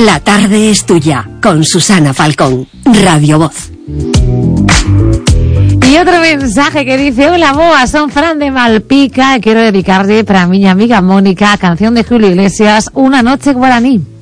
La tarde es tuya, con Susana Falcón, Radio Voz. Y otro mensaje que dice: hola boa, son Fran de Malpica, quiero dedicarle para mi amiga Mónica, canción de Julio Iglesias, Una noche guaraní.